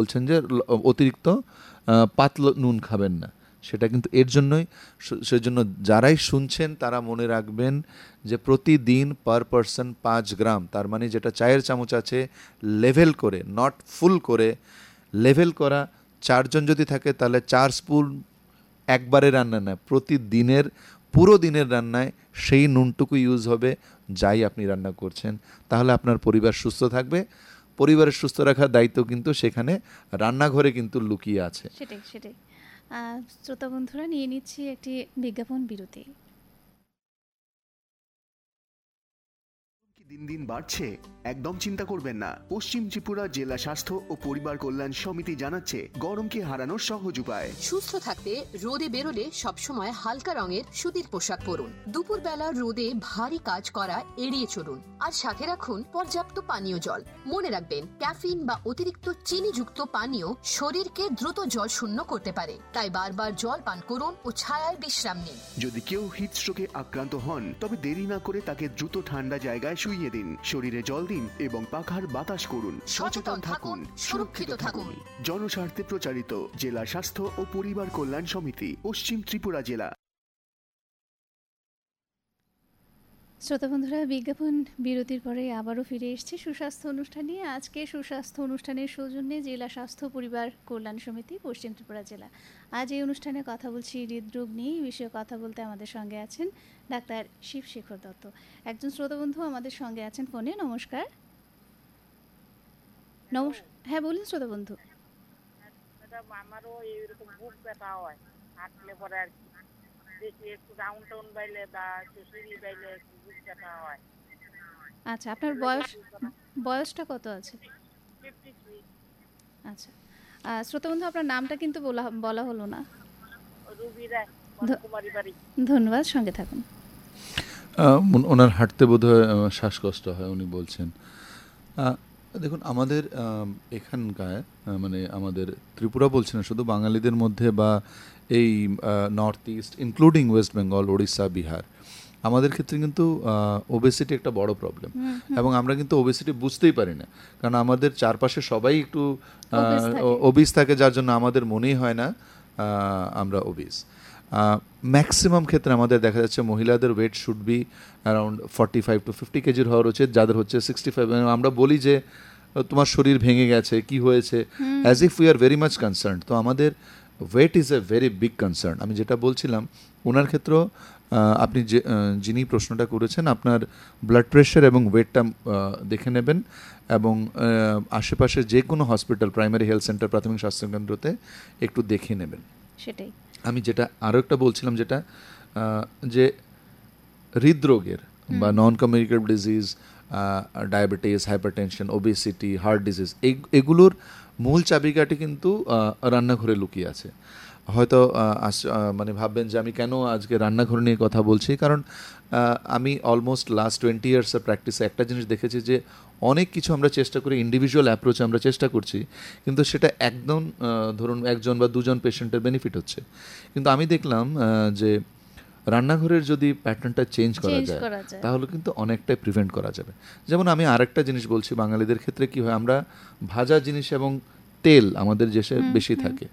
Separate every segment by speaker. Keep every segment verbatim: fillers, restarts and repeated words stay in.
Speaker 1: বলছেন যে অতিরিক্ত পাতলা নুন খাবেন না, সেটা কিন্তু এর জন্যই। সেজন্য যারাই শুনছেন তারা মনে রাখবেন যে প্রতিদিন পার পারসন পাঁচ গ্রাম, তার মানে যেটা চায়ের চামচ আছে লেভেল করে, নট ফুল করে, লেভেল করা। চারজন যদি থাকে তাহলে চার স্পুন একবারে রান্না না, প্রতিদিনের পুরো দিনের রান্নায় সেই নুনটুকু ইউজ হবে যাই আপনি রান্না করছেন। তাহলে আপনার পরিবার সুস্থ থাকবে। পরিবারের সুস্থ রাখার দায়িত্ব কিন্তু সেখানে রান্নাঘরে কিন্তু লুকিয়ে আছে।
Speaker 2: সেটাই সেটাই শ্রোতা বন্ধুরা, নিয়ে নিচ্ছি একটি বিজ্ঞাপন বিরতি।
Speaker 3: দিন দিন বাড়ছে? একদম চিন্তা করবেন না। পশ্চিম ত্রিপুরা জেলা স্বাস্থ্য ও পরিবার কল্যাণ সমিতি জানাচ্ছে গরমকে হারানোর সহজ উপায়।
Speaker 4: সুস্থ থাকতে রোদে বেরোলে সবসময় হালকা রঙের সুতির পোশাক পরুন। দুপুরবেলা রোদে ভারী কাজ করা এড়িয়ে চলুন, আর সাথে রাখুন পর্যাপ্ত পানীয় জল। মনে রাখবেন, ক্যাফিন বা অতিরিক্ত চিনিযুক্ত পানীয় শরীরকে দ্রুত জল শূন্য করতে পারে, তাই বারবার জল পান করুন ও ছায়ায় বিশ্রাম নিন।
Speaker 3: যদি কেউ হিট স্ট্রোকে আক্রান্ত হন তবে দেরি না করে তাকে দ্রুত ঠান্ডা জায়গায় শুইয়ে দিন, শরীরে জল দিন এবং পাখার বাতাস করুন।
Speaker 4: সচেতন থাকুন, সুরক্ষিত থাকুন।
Speaker 3: জনস্বার্থে প্রচারিত জেলা স্বাস্থ্য ও পরিবার কল্যাণ সমিতি, পশ্চিম ত্রিপুরা জেলা।
Speaker 2: শ্রোতা বন্ধুরা, বিজ্ঞাপন বিরতির পরে আবারও ফিরে এসেছি সুস্বাস্থ্য অনুষ্ঠান নিয়ে। আজকে সুস্বাস্থ্য অনুষ্ঠানের সৌজন্যে জেলা স্বাস্থ্য পরিবার কল্যাণ সমিতি, পশ্চিম ত্রিপুরা জেলা। আজ এই অনুষ্ঠানে কথা বলছি হৃদরোগ নিয়ে। এই বিষয়ে কথা বলতে আমাদের সঙ্গে আছেন ডাক্তার শিবশেখর দত্ত। একজন শ্রোতা বন্ধু আমাদের সঙ্গে আছেন ফোনে। নমস্কার। নমস্কার, হ্যাঁ বলুন শ্রোতা বন্ধু।
Speaker 5: আমারও এরকম বুক ব্যথা হয়, হাঁটলে পরে আর কি বেশি একটু ডাউন টাউন বাইলে বা একটু সিঁড়ি বাইলে বুক ব্যথা হয়।
Speaker 2: আচ্ছা, আপনার বয়স বয়সটা কত আছে? আচ্ছা শ্রোতা বন্ধু, আপনার নামটা কিন্তু বলা বলা হলো না। ধন্যবাদ, সঙ্গে থাকুন।
Speaker 1: ওনার হাঁটতে বোধহয় শ্বাসকষ্ট হয় উনি বলছেন। দেখুন, আমাদের এখানকার মানে আমাদের ত্রিপুরা বলছে না, শুধু বাঙালিদের মধ্যে বা এই north east including waist Bengal, Odisha, Bihar, আমাদের ক্ষেত্রে কিন্তু ওবেসিটি একটা বড় প্রবলেম। এবং আমরা কিন্তু ওবেসিটি বুঝতেই পারি না, কারণ আমাদের চারপাশে সবাই একটু ওবিস থাকে, যার জন্য আমাদের মনেই হয় না আমরা ওবিস। ম্যাক্সিমাম ক্ষেত্রে আমাদের দেখা যাচ্ছে মহিলাদের wait should be around forty five two fifty কেজির হওয়ার উচিত, যাদের হচ্ছে সিক্সটি ফাইভ। আমরা বলি যে তোমার শরীর ভেঙে গেছে, কি হয়েছে, as if we are very much concern. তো আমাদের wait is a very big concern. আমি যেটা বলছিলাম, ওনার ক্ষেত্রেও আপনি যে যিনি প্রশ্নটা করেছেন, আপনার ব্লাড প্রেশার এবং ওয়েটটা দেখে নেবেন, এবং আশেপাশে যে কোনো হসপিটাল, প্রাইমারি হেলথ সেন্টার, প্রাথমিক স্বাস্থ্যকেন্দ্রতে একটু দেখে নেবেন।
Speaker 2: সেটাই
Speaker 1: আমি যেটা আরও একটা বলছিলাম, যেটা যে হৃদরোগের বা non communicable disease, diabetes, hypertension, obesity, heart disease, এগুলোর মূল চাবিকাঠি কিন্তু রান্নাঘরে লুকিয়ে আছে। হয়তো মানে ভাববেন যে আমি কেন আজকে রান্নাঘর নিয়ে কথা বলছি, কারণ আমি অলমোস্ট লাস্ট টোয়েন্টি ইয়ার্সের প্র্যাকটিসে একটা জিনিস দেখেছি যে অনেক কিছু আমরা চেষ্টা করি, ইন্ডিভিজুয়াল অ্যাপ্রোচে আমরা চেষ্টা করছি, কিন্তু সেটা একদম ধরুন একজন বা দুজন পেশেন্টের বেনিফিট হচ্ছে। কিন্তু আমি দেখলাম যে রান্নাঘরের যদি প্যাটার্নটা চেঞ্জ করা যায় তাহলে কিন্তু অনেকটাই প্রিভেন্ট করা যাবে। যেমন আমি আরেকটা জিনিস বলছি, বাঙালিদের ক্ষেত্রে কি হয়, আমরা ভাজা জিনিস এবং তেল আমাদের দেশে বেশি থাকে।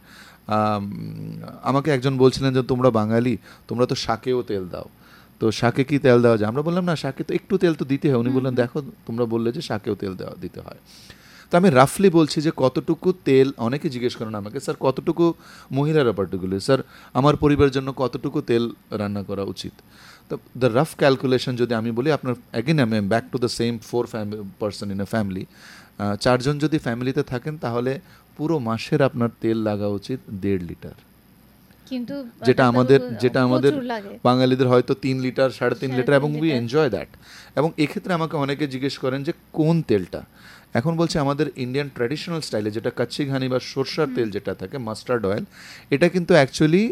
Speaker 1: আমাকে একজন বলছিলেন যে তোমরা বাঙালি, তোমরা তো শাকেও তেল দাও, তো শাকে কি তেল দেওয়া যায়? আমরা বললাম না, শাকে তো একটু তেল তো দিতে হয়। উনি বললেন দেখো, তোমরা বললে যে শাকেও তেল দেওয়া দিতে হয়। তো আমি রাফলি বলছি যে কতটুকু তেল, অনেকে জিজ্ঞেস করেন আমাকে, স্যার কতটুকু, মহিলারা পার্টিকুলার, স্যার আমার পরিবারের জন্য কতটুকু তেল রান্না করা উচিত? তো দ্য রাফ ক্যালকুলেশন যদি আমি বলি, আপনার অ্যাগেন আমি back to the same four person in a family, চারজন যদি ফ্যামিলিতে থাকেন তাহলে পুরো মাসের আপনার তেল লাগা উচিত দেড় লিটার,
Speaker 2: কিন্তু
Speaker 1: যেটা আমাদের যেটা আমাদের বাঙালিদের হয়তো তিন লিটার, সাড়ে তিন লিটার, এবং উই এনজয় দ্যাট। এবং এক্ষেত্রে আমাকে অনেকে জিজ্ঞেস করেন যে কোন তেলটা। এখন বলছে আমাদের ইন্ডিয়ান ট্র্যাডিশনাল স্টাইলে যেটা কাচ্চি ঘানি বা সরষার তেল যেটা থাকে, মাস্টার্ড অয়েল, এটা কিন্তু অ্যাকচুয়ালি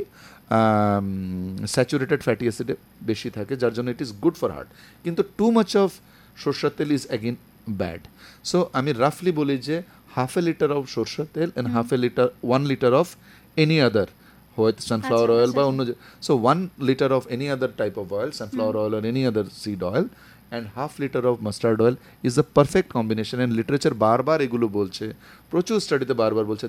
Speaker 1: স্যাচুরেটেড ফ্যাটি অ্যাসিডে বেশি থাকে, যার জন্য it is good for heart. কিন্তু টু মাচ অফ সরষার তেল ইজ অ্যাগেন ব্যাড। সো আমি রাফলি বলি যে হাফ এ লিটার অফ সরষার তেল and half A litre one litre of any other, হয়তো সানফ্লাওয়ার অয়েল বা অন্য, so one litre of any other type of oil, sunflower oil or any other seed oil, and half liter of mustard oil is a perfect combination. And literature বারবার এগুলো বলছে, প্রচুর স্টাডিতে বারবার বলছে